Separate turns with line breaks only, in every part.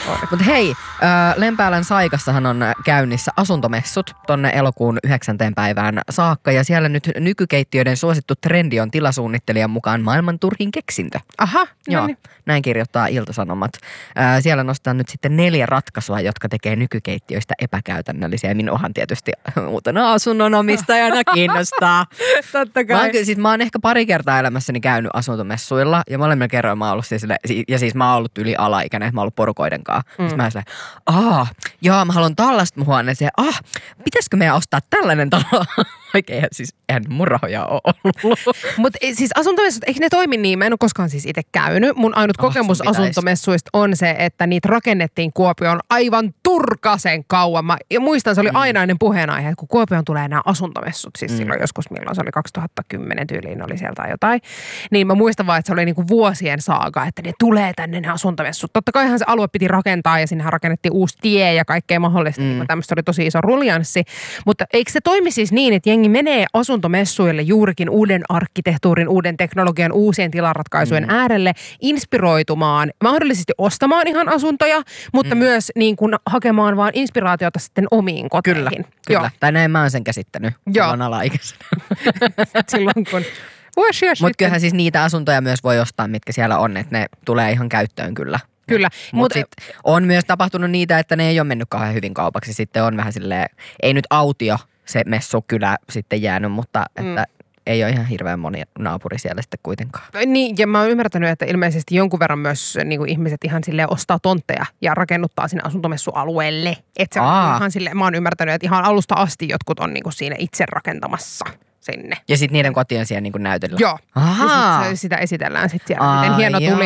Mutta hei, Lempäälän Saikassahan on käynnissä asuntomessut tonne elokuun 9. päivään saakka. Ja siellä nyt nykykeittiöiden suosittu trendi on tilasuunnittelijan mukaan maailman turhin keksintö.
Aha,
joo, näin kirjoittaa Ilta-Sanomat. Siellä nostetaan nyt sitten 4 ratkaisua, jotka tekee nykykeittiöistä epäkäytännöllisiä. Minuahan tietysti uutena asunnonomistajana kiinnostaa.
Totta kai.
Mä oon ehkä pari kertaa elämässäni käynyt asuntomessuilla ja molemmilla kerroin mä oon ollut siis mä oon ollut yli alaikäinen, että mä oon ollut porukoiden kanssa. Sitten mä oon joo, mä haluan tällaista huoneeseen. Pitäisikö meidän ostaa tällainen talo? Oikein, siis eihän mun rahoja ole ollut.
Mutta siis asuntomessut, eikö ne toimi niin? Mä en ole koskaan siis itse käynyt. Mun ainut kokemus asuntomessuista on se, että niitä rakennettiin Kuopioon aivan turkasen kauan. Mä muistan, se oli ainainen puheenaihe, että kun Kuopioon tulee nämä asuntomessut, siis silloin joskus milloin se oli 2010 tyyliin oli sieltä jotain. Niin mä muistan vaan, että se oli niinku vuosien saaga, että ne tulee tänne ne asuntomessut. Totta kaihan se alue piti rakentaa ja sinnehän rakennettiin uusi tie ja kaikkea mahdollista. Niin tämmöistä oli tosi iso ruljanssi. Mutta eikö se toimi siis niin, että jengi menee asuntomessuille juurikin uuden arkkitehtuurin, uuden teknologian, uusien tilaratkaisujen äärelle inspiroitumaan, mahdollisesti ostamaan ihan asuntoja, mutta myös niin kuin hakemaan vaan inspiraatiota sitten omiin koteihin.
Kyllä. Joo. Tai näin mä oon sen käsittänyt. Joo. On alaikäisenä.
Silloin kun
mutta kyllähän siis niitä asuntoja myös voi ostaa, mitkä siellä on, että ne tulee ihan käyttöön kyllä.
Kyllä.
Mutta on myös tapahtunut niitä, että ne ei ole mennyt kauhean hyvin kaupaksi. Sitten on vähän silleen, ei nyt autio se messu kyllä sitten jäänyt, mutta että ei ole ihan hirveän moni naapuri siellä sitten kuitenkaan.
Niin, ja mä oon ymmärtänyt, että ilmeisesti jonkun verran myös niin kuin ihmiset ihan silleen ostaa tontteja ja rakennuttaa sinne asuntomessualueelle. Että se on ihan silleen, mä oon ymmärtänyt, että ihan alusta asti jotkut on niin kuin siinä itse rakentamassa sinne.
Ja sitten niiden koti on siellä niin kuin näytöllä.
Joo. Ja sit sitä esitellään sitten siellä. Miten hieno tuli.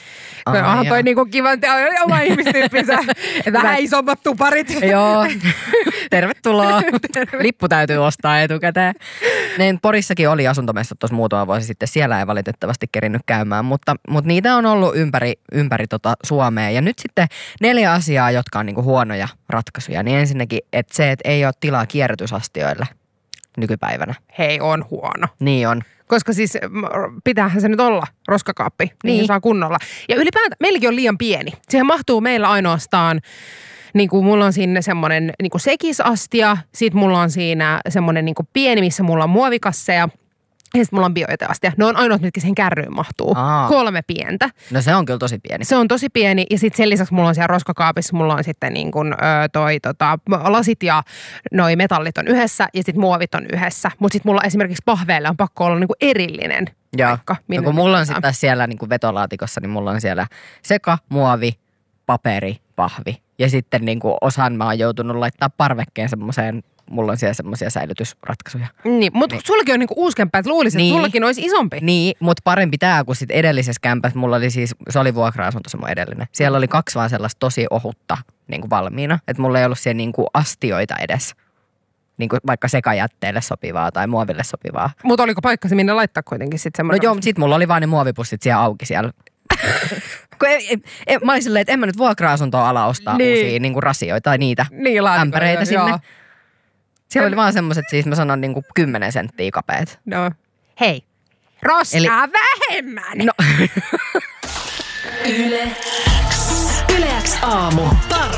Onhan toi niinku kivan oma ihmistyyppinsä. Vähän isommat tuparit.
Joo. Tervetuloa. Lippu täytyy ostaa etukäteen. Porissakin oli asuntomessut tuossa muutama vuosi sitten. Siellä ei valitettavasti kerinnyt käymään, mutta niitä on ollut ympäri Suomea. Ja nyt sitten 4 asiaa, jotka on niinku huonoja ratkaisuja. Niin ensinnäkin, että se, että ei ole tilaa kierrätysastioille nykypäivänä.
Hei, on huono.
Niin on.
Koska siis pitäähän se nyt olla roskakaappi, niin saa kunnolla. Ja ylipäätään meilläkin on liian pieni. Siihen mahtuu meillä ainoastaan, niin kuin mulla on siinä semmoinen niin kuin sekisastia, sitten mulla on siinä semmoinen niin kuin pieni, missä mulla on muovikasseja. Ja sitten mulla on biojäteastia. Ne on ainoat, mitkä siihen kärryyn mahtuu. 3 pientä.
No se on kyllä tosi pieni.
Se on tosi pieni. Ja sitten sen lisäksi mulla on siellä roskakaapissa, mulla on sitten niin kuin lasit ja noi metallit on yhdessä ja sitten muovit on yhdessä. Mutta sitten mulla esimerkiksi pahveilla on pakko olla niin kuin erillinen paikka.
Ja kun mulla on sitten siellä niin kuin vetolaatikossa, niin mulla on siellä seka, muovi, paperi, pahvi. Ja sitten niin kuin osan mä oon joutunut laittaa parvekkeen semmoiseen. Mulla on siellä semmoisia säilytysratkaisuja.
Niin, mutta sullakin on niinku uusi kämppä, että luulisin, että sullakin olisi isompi.
Niin, mutta parempi tää kuin sit edellisessä kämpässä. Mulla oli siis, se oli vuokra-asunto se mun edellinen. Siellä oli 2 vaan sellaista tosi ohutta niinku valmiina. Että mulla ei ollut siellä niinku astioita edes. Niinku vaikka sekajätteelle sopivaa tai muoville sopivaa.
Mutta oliko paikka se minne laittaa kuitenkin sitten semmoinen?
No joo, mutta sit mulla oli vaan ne muovipussit siellä auki siellä. Mä olin silleen, että en mä nyt vuokra-asuntoa ala ostaa uusia niinku rasioita tai niitä ämpäreitä sinne. Joo. Siellä oli vaan semmoiset, siis mä sanon niinku 10 senttiä kapeet.
No. Hei, roskaa vähemmän!
No. Yle X aamu.